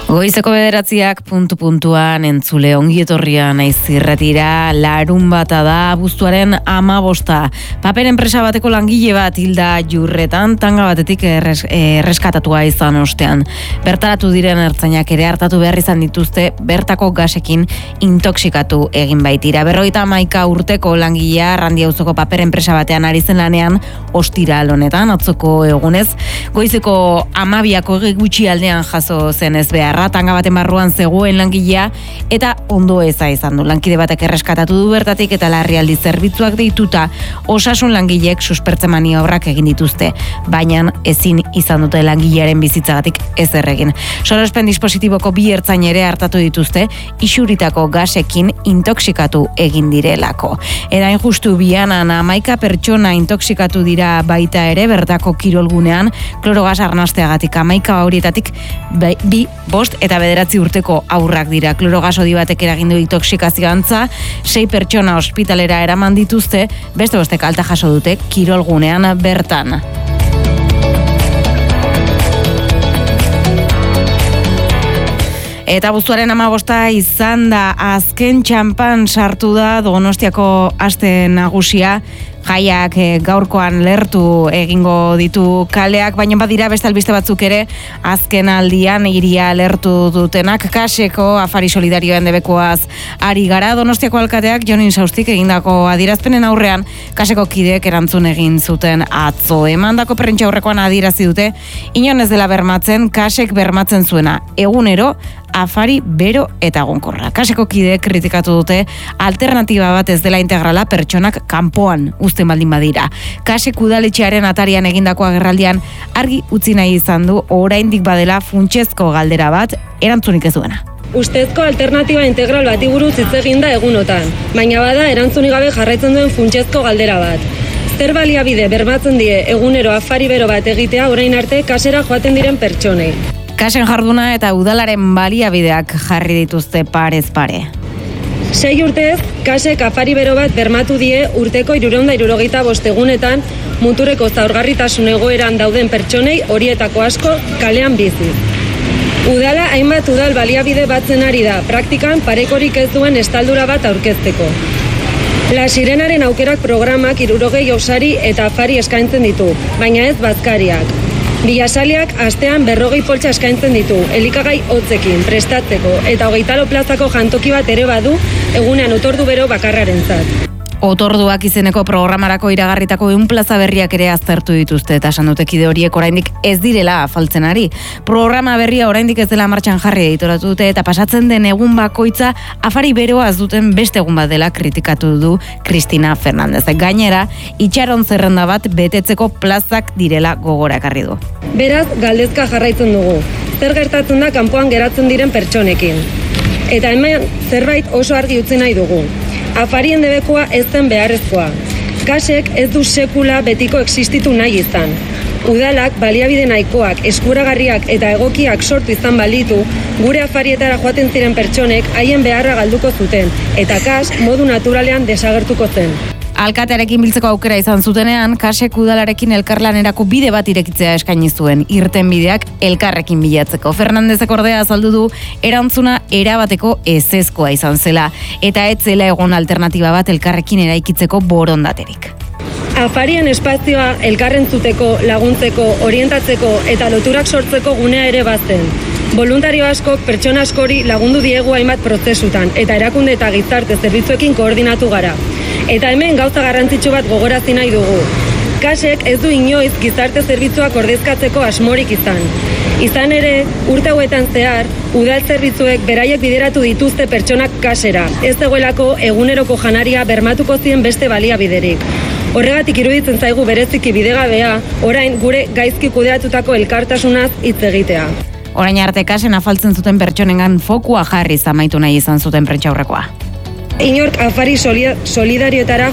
Goizeko 9:00 puntu-puntuan entzule ongietorria naiz irratira, larun bata da, abuztuaren 15. Paper enpresa bateko langile bat hilda Jurretan, tanga batetik erreskatatua izan ostean. Bertaratu diren ertzainak ere hartatu behar izan dituzte bertako gasekin intoxikatu egin baitira. 51 urteko langilea Arrandiauzoko paper enpresa batean ari zen lanean ostiral honetan, atzoko egunez, goizeko 12 gutxi aldean jaso zen ez beharra, tanga baten barruan zegoen langilea eta ondo eza izan du. Lankide batek erreskatatu du bertatik eta larrialdi zerbitzuak deituta osasun langileek suspertze maniobrak egin dituzte, baina ezin izan dute langilearen bizitzagatik ezer egin. Sorospen dispositiboko 2 ertzain ere hartatu dituzte isuritako gasekin intoxikatu egin direlako. Eta injustu Bianan 11 pertsona intoxikatu dira baita ere bertako kirolgunean klorogas arnasteagatik. 11 horietatik 2, 5 eta 9 urteko aurrak dira. Klorogas hodi batek eragin du intoxikazio antza, 6 pertsona ospitalera eraman dituzte, beste bostek alta jaso dute kirolgunean bertan. Eta abuztuaren 15 izan da azken txampan sartu da Donostiako aste nagusia. Jaiak gaurkoan lertu egingo ditu kaleak, baina badira beste albiste batzuk ere azken aldian hiria lertu dutenak. Kaseko afari solidarioen debekoaz ari gara. Donostiako alkateak Jonin Saustik egindako adierazpenen aurrean Kaseko kideek erantzun egin zuten atzo. Emandako prentsa aurrekoan adierazi dute inon ez dela bermatzen, Kasek bermatzen zuena egunero afari bero eta egonkorra. Kaseko kideek kritikatu dute alternatiba bat ez dela integrala pertsonak kanpoan uzten baldin badira. Kasek udaletxearen atarian egindako agerraldian argi utzi nahi izan du oraindik badela funtsezko galdera bat erantzunik ez duena. Ustezko alternatiba integral bati buruz hitz egin da egunotan, baina bada erantzunik gabe jarraitzen duen funtsezko galdera bat. Zer baliabide bermatzen die egunero afari bero bat egitea orain arte kasera joaten diren pertsonei. Kasen jarduna eta udalaren baliabideak jarri dituzte parez pare. 6 urtez, Kasek afari bero bat bermatu die urteko 365 egunetan muturreko zaurgarritasun egoeran dauden pertsonei horietako asko kalean bizi. Udala hainbat udal baliabide batzen ari da, praktikan parekorik ez duen estaldura bat aurkezteko. La Sirenaren aukerak programak 60 osari eta afari eskaintzen ditu, baina ez bazkariak. Bilasaliak astean 40 poltsa eskaintzen ditu, elikagai hotzekin, prestatzeko, eta 20 plazako jantoki bat ere badu, egunean otordu bero bakarrarentzat. Otorduak izeneko programarako iragarritako 1 plaza berriak ere aztertu dituzte eta esan dute kide horiek oraindik ez direla afaltzen ari. Programa berria oraindik ez dela martxan jarri editoratu dute eta pasatzen den egun bakoitza afari beroa ez duten beste egun bat dela kritikatu du Cristina Fernández. Gainera, itxaron zerrenda bat betetzeko plazak direla gogora ekarri du. Beraz, galdezka jarraitzen dugu. Zer gertatzen da kanpoan geratzen diren pertsonekin. Eta hemen zerbait oso argi utzi nahi dugu. Afarien debekoa ez zen beharrezkoa. Kasek ez du sekula betiko existitu nahi izan. Udalak baliabide nahikoak, eskuragarriak eta egokiak sortu izan balitu, gure afarietara joaten ziren pertsonek haien beharra galduko zuten, eta Kas modu naturalean desagertuko zen. Alkatearekin biltzeko aukera izan zutenean, Kasek udalarekin elkarlanerako bide bat irekitzea eskaini zuen, irten bideak elkarrekin bilatzeko. Fernandezek ordea azaldu du erantzuna erabateko ezezkoa izan zela, eta ez zela egon alternatiba bat elkarrekin eraikitzeko borondaterik. Afarien espazioa elkarrentzuteko, laguntzeko, orientatzeko eta loturak sortzeko gunea ere bazen. Voluntario askok pertsona askori lagundu diegu hainbat prozesutan, eta erakunde eta gizarte zerbitzuekin koordinatu gara. Eta hemen gauza garrantzitsu bat gogorazi nahi dugu. Kasek ez du inoiz gizarte zerbitzuak ordezkatzeko asmorik izan. Izan ere, urte hauetan zehar, udal zerbitzuek beraiek bideratu dituzte pertsonak Kasera. Ez dagoelako eguneroko janaria bermatuko zien beste baliabiderik. Horregatik iruditzen zaigu bereziki bidegabea, orain gure gaizki kudeatutako elkartasunaz hitz egitea. Orain arte Kasen afaltzen zuten pertsonengan fokua jarriz amaitu nahi izan zuten prentsaurrekoa. Inork afari solidarioetara